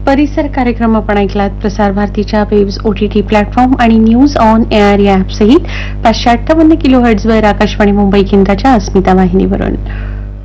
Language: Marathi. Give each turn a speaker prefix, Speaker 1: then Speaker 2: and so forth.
Speaker 1: परिसर कार्यक्रम आपण ऐकलात. प्रसार भारतीच्या वेव्स OTT प्लॅटफॉर्म आणि न्यूज ऑन एअर या ॲप सहित 558 किलोहर्ट्झवर आकाशवाणी मुंबई केंद्राच्या अस्मिता वाहिनीवरून.